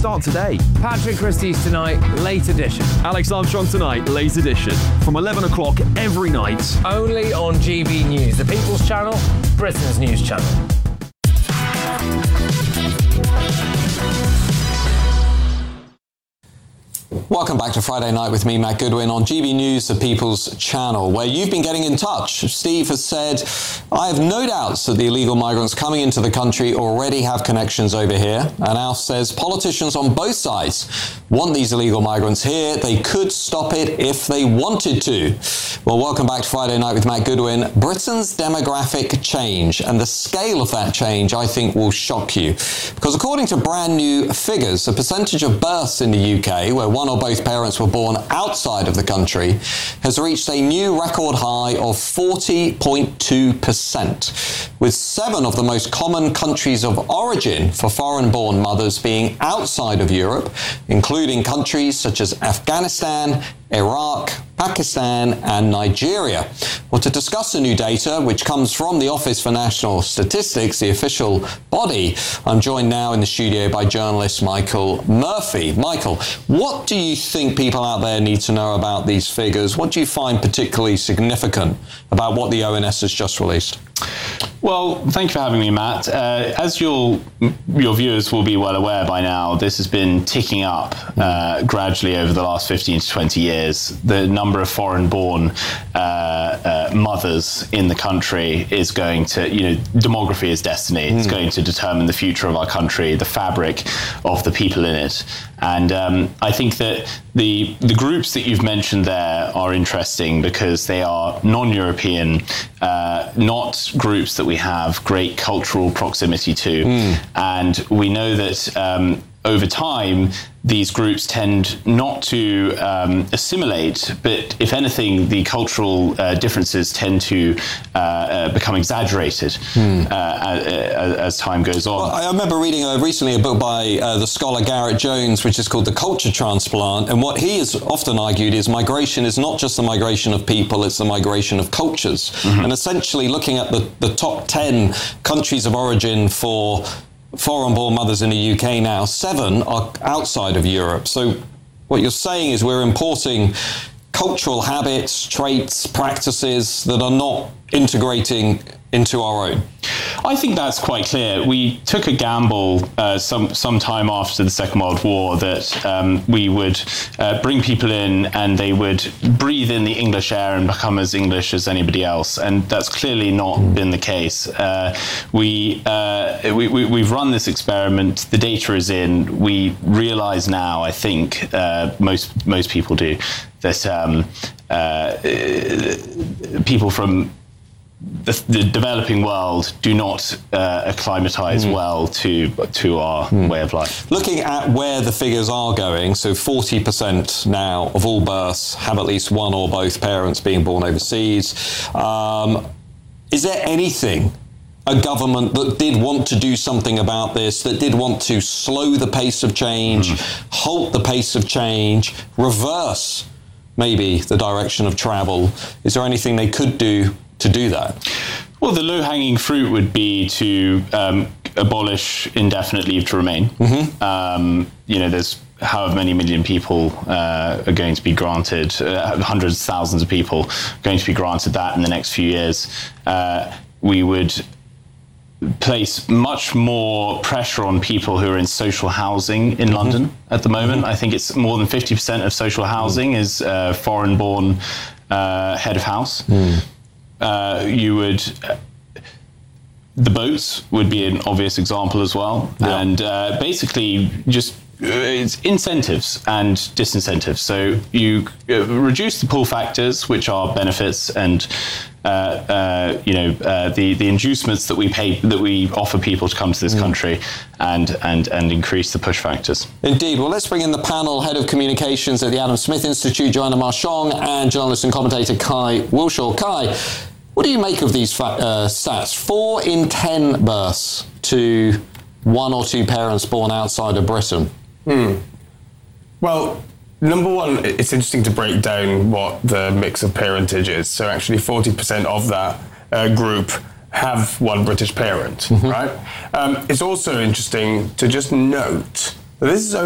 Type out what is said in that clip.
Start today. Patrick Christie's tonight, late edition. Alex Armstrong tonight, late edition. From 11 o'clock every night. Only on GB News, the People's Channel, Britain's news channel. Welcome back to Friday Night with me, Matt Goodwin, on GB News, the People's Channel, where you've been getting in touch. Steve has said, I have no doubts that the illegal migrants coming into the country already have connections over here. And Alf says politicians on both sides want these illegal migrants here. They could stop it if they wanted to. Well, welcome back to Friday Night with Matt Goodwin. Britain's demographic change, and the scale of that change, I think, will shock you. Because according to brand new figures, the percentage of births in the UK, where one or both parents were born outside of the country, has reached a new record high of 40.2%, with 7 of the most common countries of origin for foreign-born mothers being outside of Europe, including countries such as Afghanistan, Iraq, Pakistan and Nigeria. Well, to discuss the new data, which comes from the Office for National Statistics, the official body, I'm joined now in the studio by journalist Michael Murphy. Michael, what do you think people out there need to know about these figures? What do you find particularly significant about what the ONS has just released? Well, thank you for having me, Matt. As your viewers will be well aware by now, this has been ticking up gradually over the last 15 to 20 years. The number of foreign-born mothers in the country is going to, demography is destiny. It's going to determine the future of our country, the fabric of the people in it. And I think that the groups that you've mentioned there are interesting because they are non-European, not groups that we have great cultural proximity to. And we know that over time, these groups tend not to assimilate, but if anything, the cultural differences tend to become exaggerated as time goes on. Well, I remember reading recently a book by the scholar Gareth Jones, which is called The Culture Transplant, and what he has often argued is migration is not just the migration of people, it's the migration of cultures. And essentially looking at the top 10 countries of origin for foreign-born mothers in the UK now, 7 are outside of Europe. So what you're saying is we're importing cultural habits, traits, practices that are not integrating into our own. I think that's quite clear. We took a gamble some time after the Second World War that we would bring people in and they would breathe in the English air and become as English as anybody else. And that's clearly not been the case. We've run this experiment. The data is in. We realise now, I think, most people do, that people from the developing world do not acclimatise well to our way of life. Looking at where the figures are going, so 40% now of all births have at least one or both parents being born overseas. Is there anything a government that did want to do something about this, that did want to slow the pace of change, halt the pace of change, reverse maybe the direction of travel? Is there anything they could do to do that? Well, the low-hanging fruit would be to abolish indefinite leave to remain. There's however many million people are going to be granted, hundreds of thousands of people going to be granted that in the next few years. We would place much more pressure on people who are in social housing in London at the moment. I think it's more than 50% of social housing is foreign-born head of house. The boats would be an obvious example as well. Yeah. And basically just it's incentives and disincentives. So you reduce the pull factors, which are benefits, and the inducements that we offer people to come to this country, and increase the push factors. Indeed. Well, let's bring in the panel. Head of Communications at the Adam Smith Institute, Joanna Marchong, and journalist and commentator Kai Wilshaw. Kai, what do you make of these stats? 4 in 10 births to 1 or 2 parents born outside of Britain. Well, number one, it's interesting to break down what the mix of parentage is. So actually 40% of that group have one British parent, right? It's also interesting to just note that this is only